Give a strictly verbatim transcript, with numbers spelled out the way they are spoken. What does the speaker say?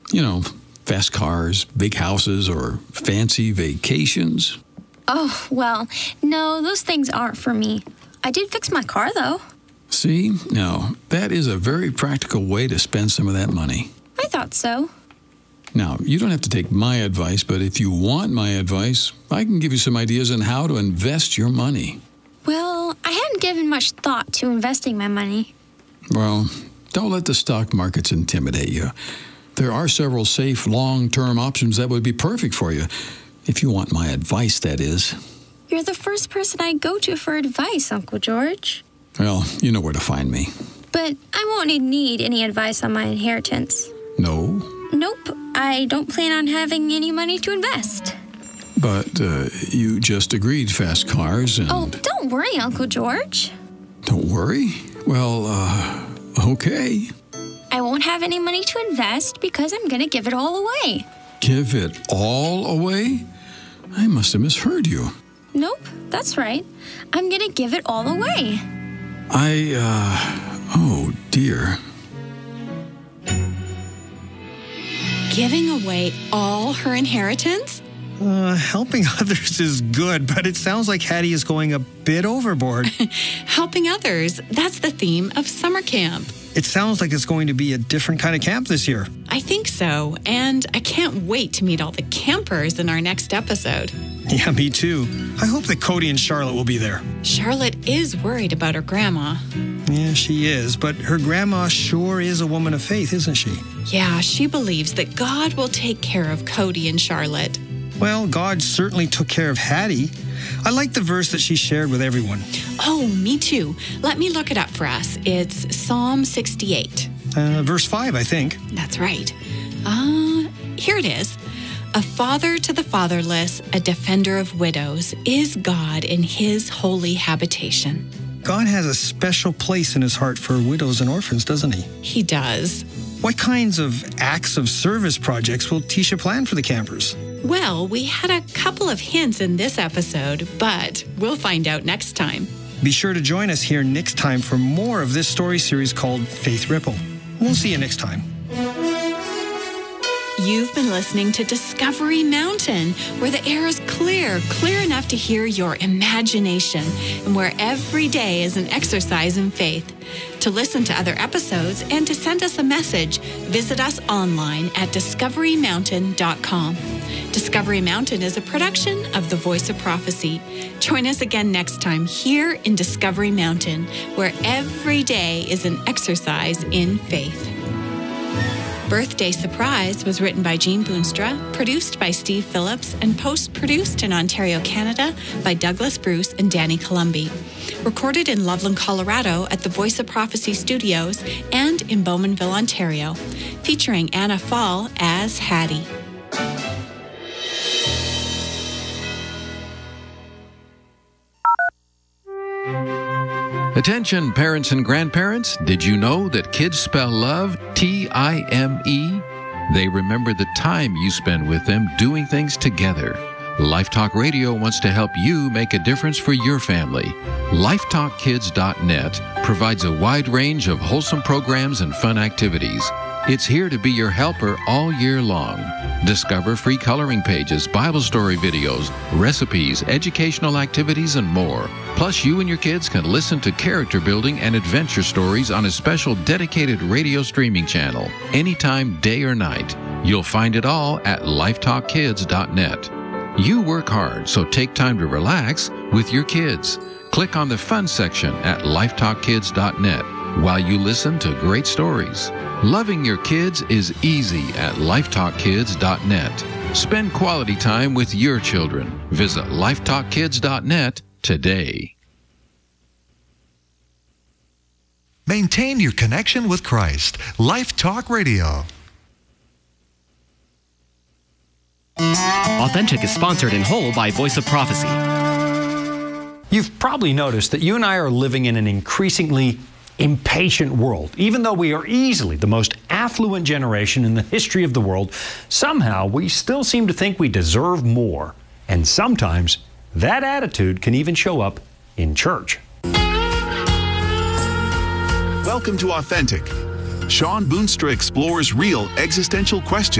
You know, fast cars, big houses, or fancy vacations. Oh, well, no, those things aren't for me. I did fix my car, though. See? Now, that is a very practical way to spend some of that money. I thought so. Now, you don't have to take my advice, but if you want my advice, I can give you some ideas on how to invest your money. Well, I hadn't given much thought to investing my money. Well, don't let the stock markets intimidate you. There are several safe, long-term options that would be perfect for you. If you want my advice, that is. You're the first person I go to for advice, Uncle George. Well, you know where to find me. But I won't need any advice on my inheritance. No? Nope. I don't plan on having any money to invest. But uh, you just agreed fast cars and... Oh, don't worry, Uncle George. Don't worry? Well, uh, okay. I won't have any money to invest because I'm going to give it all away. Give it all away? I must have misheard you. Nope, that's right. I'm going to give it all away. I, uh, oh dear. Giving away all her inheritance? Uh, helping others is good, but it sounds like Hattie is going a bit overboard. Helping others, that's the theme of summer camp. It sounds like it's going to be a different kind of camp this year. I think so, and I can't wait to meet all the campers in our next episode. Yeah, me too. I hope that Cody and Charlotte will be there. Charlotte is worried about her grandma. Yeah, she is, but her grandma sure is a woman of faith, isn't she? Yeah, she believes that God will take care of Cody and Charlotte. Well, God certainly took care of Hattie. I like the verse that she shared with everyone. Oh, me too. Let me look it up for us. It's Psalm sixty-eight. Uh, verse five, I think. That's right. Uh, here it is. A father to the fatherless, a defender of widows, is God in his holy habitation. God has a special place in his heart for widows and orphans, doesn't he? He does. What kinds of acts of service projects will Tisha plan for the campers? Well, we had a couple of hints in this episode, but we'll find out next time. Be sure to join us here next time for more of this story series called Faith Ripple. We'll see you next time. You've been listening to Discovery Mountain, where the air is clear, clear enough to hear your imagination, and where every day is an exercise in faith. To listen to other episodes and to send us a message, visit us online at discovery mountain dot com. Discovery Mountain is a production of The Voice of Prophecy. Join us again next time here in Discovery Mountain, where every day is an exercise in faith. Birthday Surprise was written by Jean Boonstra, produced by Steve Phillips, and post-produced in Ontario, Canada by Douglas Bruce and Danny Columbi. Recorded in Loveland, Colorado at the Voice of Prophecy Studios and in Bowmanville, Ontario. Featuring Anna Fall as Hattie. Attention, parents and grandparents. Did you know that kids spell love T I M E? They remember the time you spend with them doing things together. Life Talk Radio wants to help you make a difference for your family. life talk kids dot net provides a wide range of wholesome programs and fun activities. It's here to be your helper all year long. Discover free coloring pages, Bible story videos, recipes, educational activities, and more. Plus, you and your kids can listen to character building and adventure stories on a special dedicated radio streaming channel, anytime, day or night. You'll find it all at life talk kids dot net. You work hard, so take time to relax with your kids. Click on the fun section at life talk kids dot net while you listen to great stories. Loving your kids is easy at life talk kids dot net. Spend quality time with your children. Visit life talk kids dot net today. Maintain your connection with Christ. Life Talk Radio. Authentic is sponsored in whole by Voice of Prophecy. You've probably noticed that you and I are living in an increasingly impatient world. Even though we are easily the most affluent generation in the history of the world, somehow we still seem to think we deserve more. And sometimes that attitude can even show up in church. Welcome to Authentic. Sean Boonstra explores real existential questions